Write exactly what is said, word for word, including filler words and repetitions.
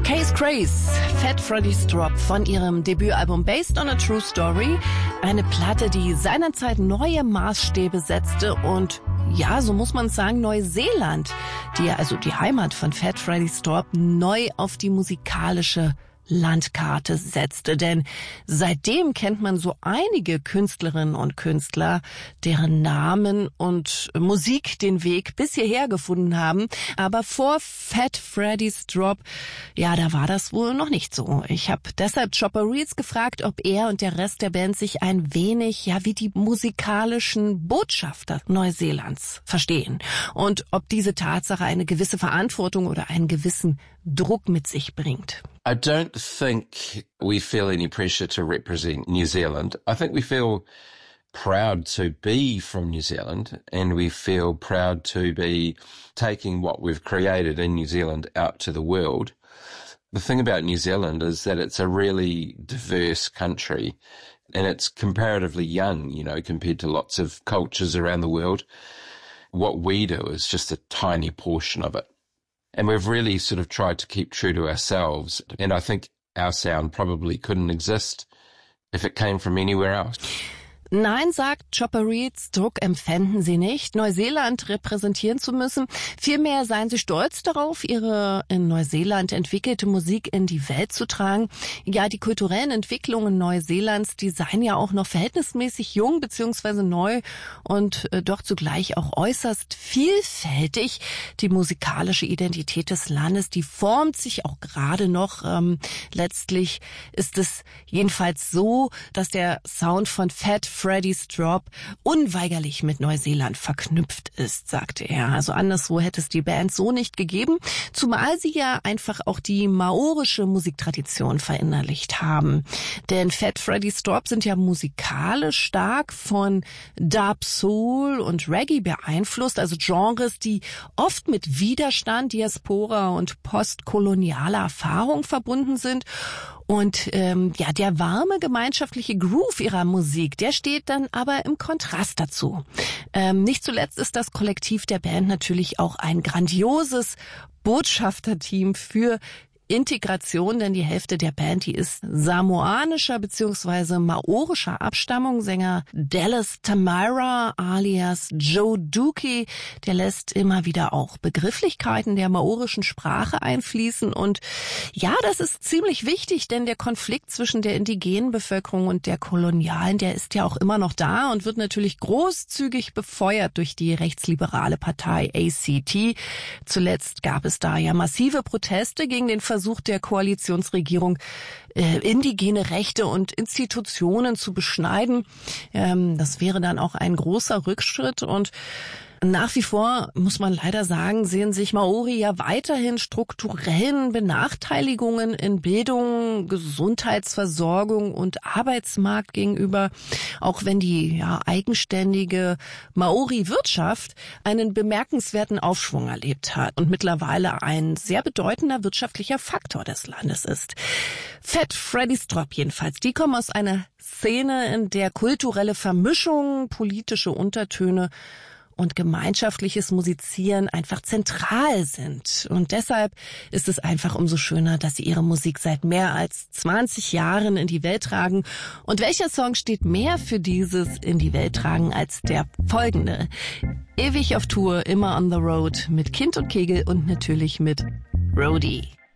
Case Craze, Fat Freddy's Drop von ihrem Debütalbum Based on a True Story. Eine Platte, die seinerzeit neue Maßstäbe setzte und ja, so muss man sagen, Neuseeland, die also die Heimat von Fat Freddy's Drop, neu auf die musikalische Landkarte setzte. Denn seitdem kennt man so einige Künstlerinnen und Künstler, deren Namen und Musik den Weg bis hierher gefunden haben. Aber vor Fat Freddy's Drop, ja, da war das wohl noch nicht so. Ich habe deshalb Chopper Reeds gefragt, ob er und der Rest der Band sich ein wenig, ja, wie die musikalischen Botschafter Neuseelands verstehen. Und ob diese Tatsache eine gewisse Verantwortung oder einen gewissen Druck mit sich bringt. I don't think we feel any pressure to represent New Zealand. I think we feel proud to be from New Zealand, and we feel proud to be taking what we've created in New Zealand out to the world. The thing about New Zealand is that it's a really diverse country, and it's comparatively young, you know, compared to lots of cultures around the world. What we do is just a tiny portion of it. And we've really sort of tried to keep true to ourselves. And I think our sound probably couldn't exist if it came from anywhere else. Nein, sagt Chopper Reeds, Druck empfänden sie nicht, Neuseeland repräsentieren zu müssen. Vielmehr seien sie stolz darauf, ihre in Neuseeland entwickelte Musik in die Welt zu tragen. Ja, die kulturellen Entwicklungen Neuseelands, die seien ja auch noch verhältnismäßig jung bzw. neu und äh, doch zugleich auch äußerst vielfältig. Die musikalische Identität des Landes, die formt sich auch gerade noch. Ähm, letztlich ist es jedenfalls so, dass der Sound von Fat Freddy's Drop unweigerlich mit Neuseeland verknüpft ist, sagte er. Also anderswo hätte es die Band so nicht gegeben, zumal sie ja einfach auch die maorische Musiktradition verinnerlicht haben. Denn Fat Freddy's Drop sind ja musikalisch stark von Dub Soul und Reggae beeinflusst, also Genres, die oft mit Widerstand, Diaspora und postkolonialer Erfahrung verbunden sind. Und ähm, ja, der warme gemeinschaftliche Groove ihrer Musik, der steht dann aber im Kontrast dazu. Ähm, nicht zuletzt ist das Kollektiv der Band natürlich auch ein grandioses Botschafterteam für Integration, denn die Hälfte der Band, die ist samoanischer bzw. maorischer Abstammung. Sänger Dallas Tamara alias Joe Dookie, der lässt immer wieder auch Begrifflichkeiten der maorischen Sprache einfließen. Und ja, das ist ziemlich wichtig, denn der Konflikt zwischen der indigenen Bevölkerung und der kolonialen, der ist ja auch immer noch da und wird natürlich großzügig befeuert durch die rechtsliberale Partei A C T. Zuletzt gab es da ja massive Proteste gegen den Versuch der Koalitionsregierung, äh, indigene Rechte und Institutionen zu beschneiden. Ähm, das wäre dann auch ein großer Rückschritt und nach wie vor, muss man leider sagen, sehen sich Maori ja weiterhin strukturellen Benachteiligungen in Bildung, Gesundheitsversorgung und Arbeitsmarkt gegenüber, auch wenn die ja, eigenständige Maori-Wirtschaft einen bemerkenswerten Aufschwung erlebt hat und mittlerweile ein sehr bedeutender wirtschaftlicher Faktor des Landes ist. Fat Freddy's Drop jedenfalls, die kommen aus einer Szene, in der kulturelle Vermischung, politische Untertöne und gemeinschaftliches Musizieren einfach zentral sind. Und deshalb ist es einfach umso schöner, dass sie ihre Musik seit mehr als zwanzig Jahren in die Welt tragen. Und welcher Song steht mehr für dieses in die Welt tragen als der folgende? Ewig auf Tour, immer on the road mit Kind und Kegel und natürlich mit Roadie.